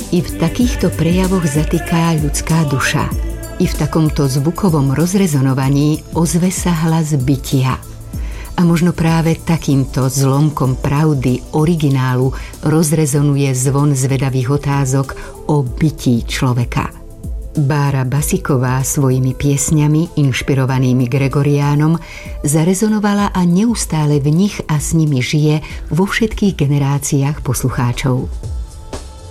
I v takýchto prejavoch zatýká ľudská duša. I v takomto zvukovom rozrezonovaní ozve sa hlas bytia. A možno práve takýmto zlomkom pravdy, originálu, rozrezonuje zvon zvedavých otázok o bytí človeka. Bára Basiková svojimi piesňami, inšpirovanými Gregoriánom, zarezonovala a neustále v nich a s nimi žije vo všetkých generáciách poslucháčov.